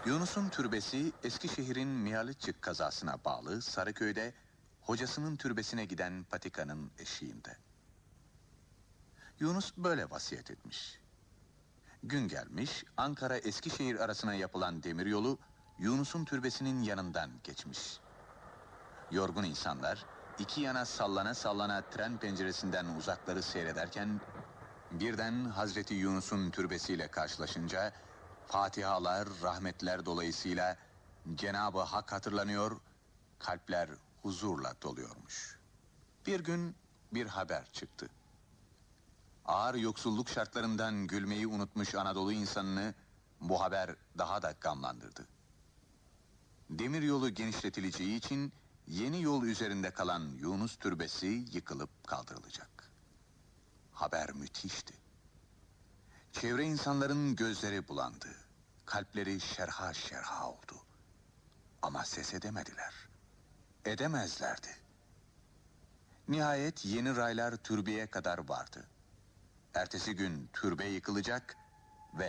Yunus'un türbesi Eskişehir'in Mihalıççık kazasına bağlı Sarıköy'de hocasının türbesine giden patikanın eşiğinde. Yunus böyle vasiyet etmiş. Gün gelmiş, Ankara-Eskişehir arasına yapılan demiryolu Yunus'un türbesinin yanından geçmiş. Yorgun insanlar iki yana sallana sallana tren penceresinden uzakları seyrederken birden Hazreti Yunus'un türbesiyle karşılaşınca fatihalar, rahmetler dolayısıyla Cenab-ı Hak hatırlanıyor, kalpler huzurla doluyormuş. Bir gün bir haber çıktı. Ağır yoksulluk şartlarından gülmeyi unutmuş Anadolu insanını bu haber daha da gamlandırdı. Demiryolu genişletileceği için yeni yol üzerinde kalan Yunus türbesi yıkılıp kaldırılacak. Haber müthişti. Çevre insanların gözleri bulandı. Kalpleri şerha şerha oldu. Ama ses edemediler. Edemezlerdi. Nihayet yeni raylar türbeye kadar vardı. Ertesi gün türbe yıkılacak,